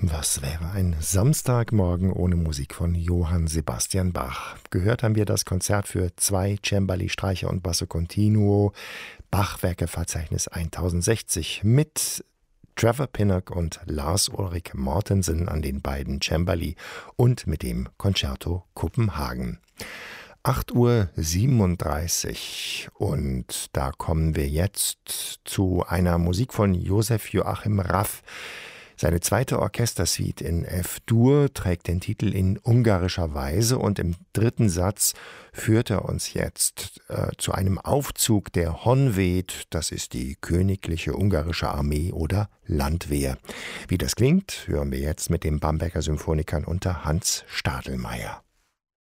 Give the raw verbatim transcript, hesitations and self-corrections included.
Was wäre ein Samstagmorgen ohne Musik von Johann Sebastian Bach? Gehört haben wir das Konzert für zwei Cembali, Streicher und Basso Continuo, Bach-Werkeverzeichnis tausendsechzig mit Trevor Pinnock und Lars Ulrik Mortensen an den beiden Cembali und mit dem Concerto Kopenhagen. acht Uhr siebenunddreißig und da kommen wir jetzt zu einer Musik von Josef Joachim Raff. Seine zweite Orchestersuite in F-Dur trägt den Titel in ungarischer Weise und im dritten Satz führt er uns jetzt äh, zu einem Aufzug der Honvéd, das ist die königliche ungarische Armee oder Landwehr. Wie das klingt, hören wir jetzt mit den Bamberger Symphonikern unter Hans Stadelmeier.